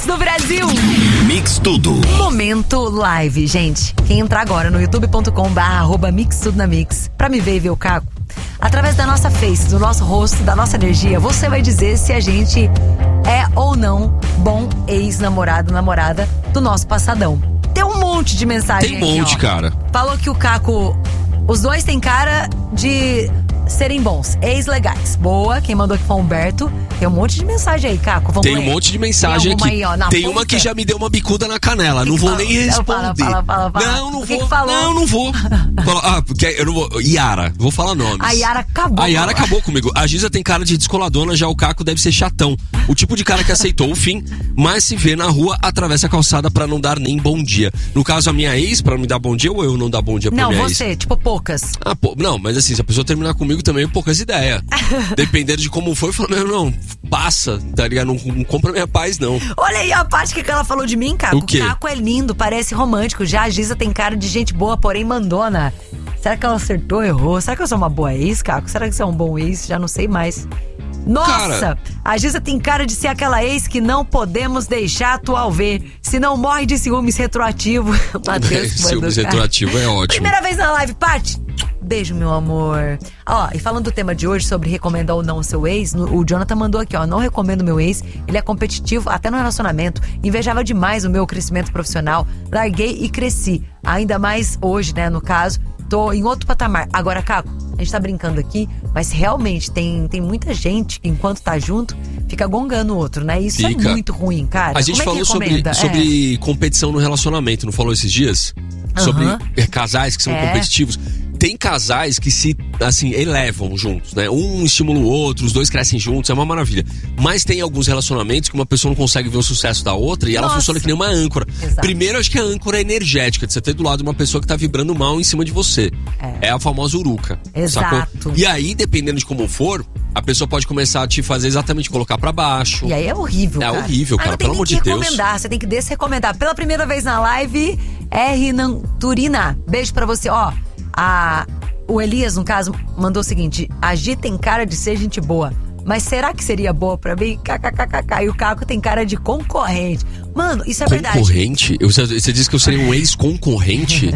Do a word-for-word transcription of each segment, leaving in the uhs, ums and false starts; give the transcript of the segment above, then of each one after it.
do Brasil. Mix Tudo. Momento live, gente. Quem entrar agora no youtube ponto com barra arroba Mix Tudo na Mix pra me ver e ver o Caco, através da nossa face, do nosso rosto, da nossa energia, você vai dizer se a gente é ou não bom ex-namorado, namorada do nosso passadão. Tem um monte de mensagem Tem um monte, aqui, ó. cara. Falou que o Caco, os dois têm cara de serem bons, ex-legais. Boa, quem mandou aqui foi o Humberto. Tem um monte de mensagem aí, Caco, vamos Tem ler. um monte de mensagem Tem aqui. aí, ó, na Tem ponta. uma que já me deu uma bicuda na canela. Não que vou fala? nem responder. Fala, fala, fala, fala. Não, não O que vou. que falou? Não, não vou. Fala, ah, porque eu não vou. Yara, vou falar nomes. A Yara acabou. A Yara acabou comigo. A Giza tem cara de descoladona, já o Caco deve ser chatão. O tipo de cara que aceitou o fim, mas se vê na rua, atravessa a calçada pra não dar nem bom dia. No caso, a minha ex, pra me dar bom dia, ou eu não dar bom dia pra Não, minha você, ex? tipo poucas. Ah, pô, não, mas assim, se a pessoa terminar comigo também, poucas ideias. Dependendo de como foi, falando, não, não, passa, tá ligado? Não, não compra minha paz, não. Olha aí a parte que ela falou de mim, Caco. O quê? O Caco é lindo, parece romântico. Já a Giza tem cara de gente boa, porém mandona. Será que ela acertou, errou? Será que eu sou uma boa ex, Caco? Será que você é um bom ex? Já não sei mais. Nossa! Cara, a Giza tem cara de ser aquela ex que não podemos deixar atual ver. Se não morre de ciúmes retroativo. Matheus, ciúmes retroativo é ótimo. Primeira vez na live, Paty. Beijo, meu amor. Ó, e falando do tema de hoje sobre recomendar ou não o seu ex, no, o Jonathan mandou aqui, ó, não recomendo meu ex, ele é competitivo até no relacionamento, invejava demais o meu crescimento profissional, larguei e cresci, ainda mais hoje, né, no caso, tô em outro patamar. Agora, Caco, a gente tá brincando aqui, mas realmente tem, tem muita gente que enquanto tá junto, fica gongando o outro, né? Isso Fica. é muito ruim, cara. A gente Como é que falou sobre, recomenda? sobre competição no relacionamento, não falou esses dias? Sobre Aham. é, casais que são É. competitivos. Tem casais que se, assim, elevam juntos, né? Um estimula o outro, os dois crescem juntos, é uma maravilha. Mas tem alguns relacionamentos que uma pessoa não consegue ver o sucesso da outra e ela Nossa. funciona que nem uma âncora. Exato. Primeiro, acho que a âncora é energética, de você ter do lado uma pessoa que tá vibrando mal em cima de você. É, a famosa uruca. Exato. Sacou? E aí, dependendo de como for, a pessoa pode começar a te fazer exatamente colocar pra baixo. E aí é horrível, É cara. horrível, cara, Ah, pelo amor de Tem que Deus. recomendar, você tem que desrecomendar. Pela primeira vez na live, R. Nanturina. Beijo pra você. Ó, a, o Elias, no caso, mandou o seguinte: a Gi tem cara de ser gente boa, mas será que seria boa pra mim? KKKK. E o Caco tem cara de concorrente. Mano, isso é verdade. Concorrente? Eu- Você disse que eu seria um ex-concorrente?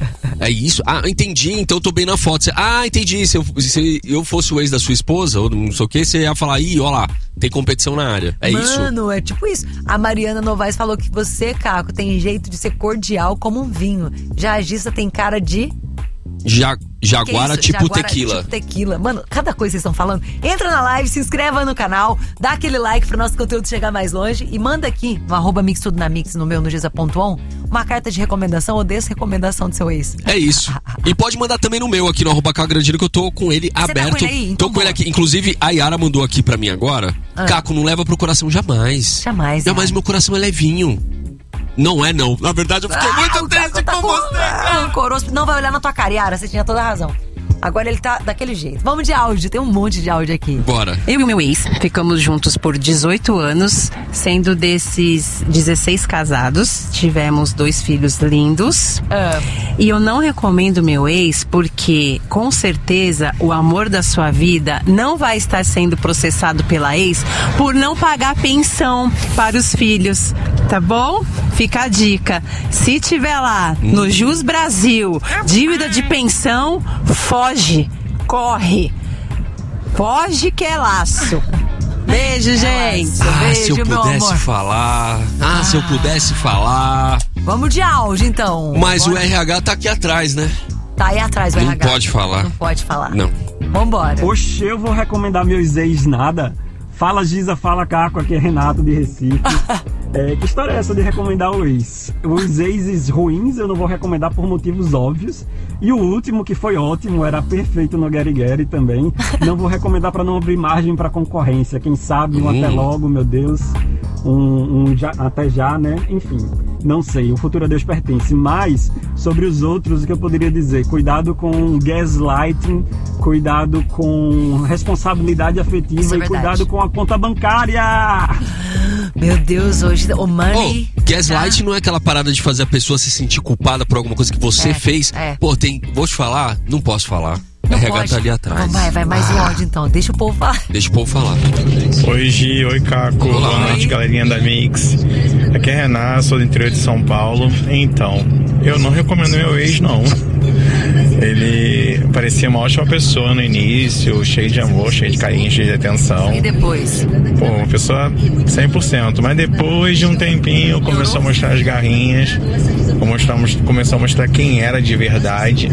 É isso? Ah, entendi, então eu tô bem na foto. Você- Ah, entendi. Se eu, se eu fosse o ex da sua esposa, ou não sei o que, você ia falar, ih, ó lá, tem competição na área. É isso? Mano, é tipo isso. A Mariana Novaes falou que você, Caco, tem jeito de ser cordial como um vinho. Já a Gissa tem cara de... Ja, Que jaguara isso? tipo Jaguara tequila. Tipo tequila. Mano, cada coisa que vocês estão falando. Entra na live, se inscreva no canal, dá aquele like pro nosso conteúdo chegar mais longe e manda aqui no arroba Mix Tudo na Mix, no meu, no giza ponto on, uma carta de recomendação ou desrecomendação do seu ex. É isso. E pode mandar também no meu aqui no arroba Cagrandino, que eu tô com ele tá aberto. com ele aí? Então tô com ele bora. aqui. Inclusive, a Yara mandou aqui pra mim agora. Ah. Caco, não leva pro coração jamais. Jamais, Jamais, Yara. meu coração é levinho. Não é, não. Na verdade, eu fiquei Ah, muito o triste Caco tá com com você. rancoroso. Não vai olhar na tua cara, Yara, você tinha toda a razão. Agora ele tá daquele jeito. Vamos de áudio, tem um monte de áudio aqui. Bora. Eu e o meu ex ficamos juntos por dezoito anos, sendo desses dezesseis casados. Tivemos dois filhos lindos. Ah. E eu não recomendo meu ex porque, com certeza, o amor da sua vida não vai estar sendo processado pela ex por não pagar pensão para os filhos, tá bom? Fica a dica. Se tiver lá no Jus Brasil dívida de pensão, foge, corre. Foge que é laço. Beijo, gente. Ah, Beijo, se eu meu pudesse amor. falar. Ah, se eu pudesse falar. Vamos de áudio, então. Mas Bora. o R H tá aqui atrás, né? Tá aí atrás o Não R H. pode falar. Não pode falar. Não. Vambora. Oxe, eu vou recomendar meus ex nada. Fala Giza, fala Caco, aqui é Renato de Recife. É, que história é essa de recomendar o ex? Os exes ruins eu não vou recomendar por motivos óbvios. E o último, que foi ótimo, era perfeito no Gary Gary também. Não vou recomendar para não abrir margem para concorrência. Quem sabe um Hum. até logo, meu Deus. Um, um já, até já, né? Enfim, não sei, o futuro a Deus pertence. Mas, sobre os outros, o que eu poderia dizer? Cuidado com gaslighting, cuidado com responsabilidade afetiva Isso é e verdade. cuidado com a conta bancária. Meu Deus, hoje o money... Oh, gaslight não é aquela parada de fazer a pessoa se sentir culpada por alguma coisa que você É, fez. é. Pô, tem. Vou te falar? Não posso falar. Não R H pode. tá ali atrás. Vai, vai, mais um áudio então. Deixa o povo falar. Deixa o povo falar. Oi Gi, oi Caco, Olá. boa noite galerinha da Mix. Aqui é Renato, sou do interior de São Paulo. Então, eu não recomendo meu ex, não. Ele parecia uma ótima pessoa no início, cheio de amor, cheio de carinho, cheio de atenção. E depois? Pô, uma pessoa cem por cento. Mas depois de um tempinho começou a mostrar as garrinhas, começou a mostrar quem era de verdade.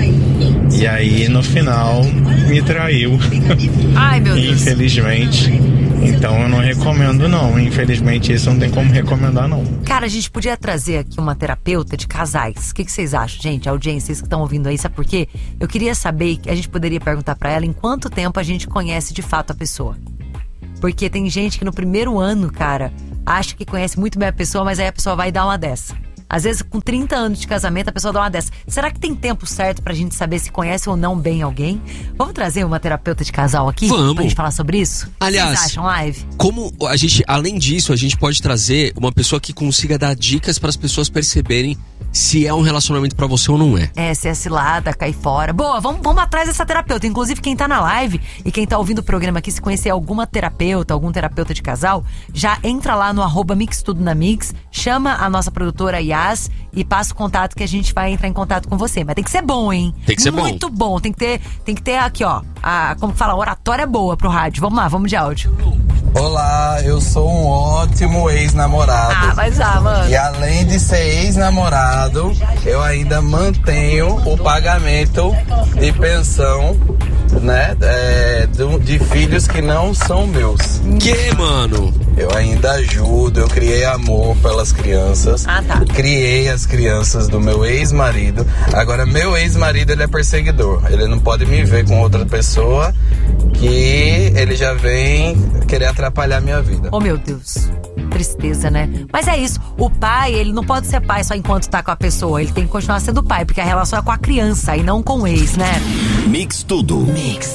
E aí no final me traiu. Ai, meu Deus. Infelizmente. Então eu não recomendo, não. Infelizmente isso não tem como recomendar, não. Cara, a gente podia trazer aqui uma terapeuta de casais. O que, que vocês acham, gente? A audiência, vocês que estão ouvindo aí, sabe por quê? Eu queria saber, a gente poderia perguntar pra ela em quanto tempo a gente conhece de fato a pessoa. Porque tem gente que no primeiro ano, cara, acha que conhece muito bem a pessoa, mas aí a pessoa vai dar uma dessa. Às vezes, com trinta anos de casamento, a pessoa dá uma dessa. Será que tem tempo certo pra gente saber se conhece ou não bem alguém? Vamos trazer uma terapeuta de casal aqui? Vamos. Pra gente falar sobre isso? Aliás, o que vocês acham, live? Como a gente, além disso, a gente pode trazer uma pessoa que consiga dar dicas para as pessoas perceberem se é um relacionamento pra você ou não é. É, se é cilada, cair fora. Boa, vamos, vamos atrás dessa terapeuta. Inclusive, quem tá na live e quem tá ouvindo o programa aqui, se conhecer alguma terapeuta, algum terapeuta de casal, já entra lá no arroba Mix Tudo na Mix, chama a nossa produtora Yas e passa o contato que a gente vai entrar em contato com você. Mas tem que ser bom, hein? Tem que ser bom. Muito bom. Tem que ter, tem que ter aqui, ó, a, como que fala, a oratória boa pro rádio. Vamos lá, vamos de áudio. Olá, eu sou um ótimo ex-namorado. Ah, mas ah, mano. E além de ser ex-namorado, eu ainda mantenho o pagamento de pensão, né, é, de, de filhos que não são meus. Que, mano? Eu ainda ajudo, eu criei amor pelas crianças. Ah, tá. Criei as crianças do meu ex-marido. Agora, meu ex-marido, ele é perseguidor. Ele não pode me ver com outra pessoa que ele já vem querer atrapalhar a minha vida. Oh, meu Deus. Tristeza, né? Mas é isso. O pai, ele não pode ser pai só enquanto tá com a pessoa. Ele tem que continuar sendo pai, porque a relação é com a criança e não com o ex, né? Mix Tudo. Mix.